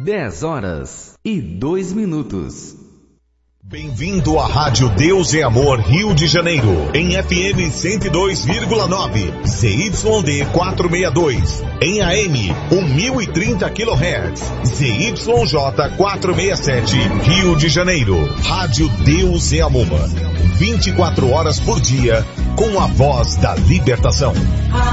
10h02. Bem-vindo à Rádio Deus e Amor Rio de Janeiro, em FM 102,9, ZYD 462, em AM 1030 kHz, ZYJ 467, Rio de Janeiro. Rádio Deus e Amor, 24 horas por dia, com a voz da libertação.